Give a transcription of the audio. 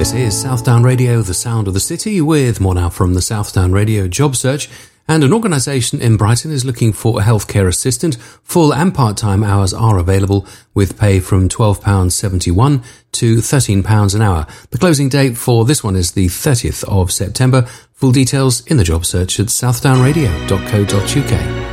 This is Southdown Radio, the sound of the city, with more now from the Southdown Radio job search. And an organisation in Brighton is looking for a healthcare assistant. Full and part-time hours are available, with pay from £12.71 to £13 an hour. The closing date for this one is the 30th of September. Full details in the job search at southdownradio.co.uk.